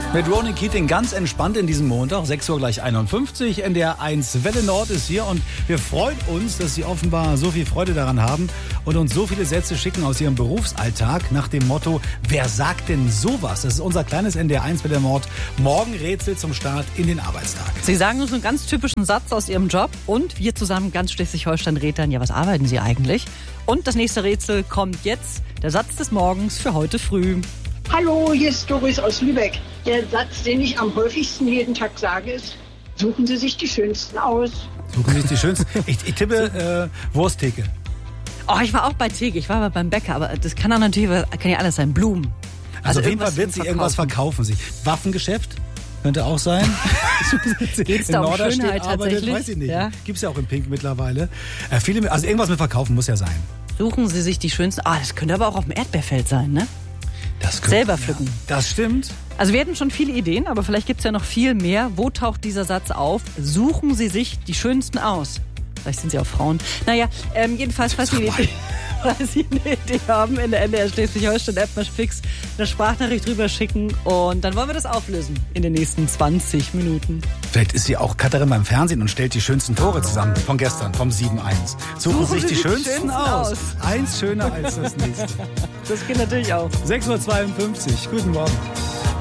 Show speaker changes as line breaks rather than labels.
Mit Ronan Keating ganz entspannt in diesem Montag, 6 Uhr gleich 51. NDR 1 Welle Nord ist hier und wir freuen uns, dass Sie offenbar so viel Freude daran haben und uns so viele Sätze schicken aus Ihrem Berufsalltag nach dem Motto, wer sagt denn sowas? Das ist unser kleines NDR 1 Welle Nord Morgenrätsel zum Start in den Arbeitstag.
Sie sagen uns einen ganz typischen Satz aus Ihrem Job und wir zusammen ganz Schleswig-Holstein rätseln, ja, was arbeiten Sie eigentlich? Und das nächste Rätsel kommt jetzt, der Satz des Morgens für heute früh.
Hallo, hier ist Doris aus Lübeck. Der Satz, den ich am häufigsten jeden Tag sage, ist, suchen Sie sich die Schönsten aus.
Suchen Sie sich die Schönsten? Ich tippe Wursttheke.
Oh, ich war auch bei Theke, ich war aber beim Bäcker, aber das kann ja alles sein, Blumen.
Also auf jeden Fall wird sie irgendwas verkaufen. Waffengeschäft? Könnte auch sein.
Geht's da um Schönheit tatsächlich?
Weiß ich nicht.
Ja?
Gibt's ja auch in Pink mittlerweile. Also irgendwas mit Verkaufen muss ja sein.
Suchen Sie sich die Schönsten. Das könnte aber auch auf dem Erdbeerfeld sein, ne?
Das könnte,
selber pflücken.
Ja, das stimmt.
Also wir hatten schon viele Ideen, aber vielleicht gibt es ja noch viel mehr. Wo taucht dieser Satz auf? Suchen Sie sich die Schönsten aus. Vielleicht sind Sie auch Frauen. Naja, jedenfalls, falls Sie eine Idee haben, in der NDR Schleswig-Holstein-App mal fix eine Sprachnachricht drüber schicken und dann wollen wir das auflösen in den nächsten 20 Minuten.
Vielleicht ist sie auch Cutterin beim Fernsehen und stellt die schönsten Tore zusammen von gestern, vom 7-1. Suchen sich die schönsten aus. Eins schöner als das nächste.
Das geht natürlich auch.
6.52 Uhr, guten Morgen.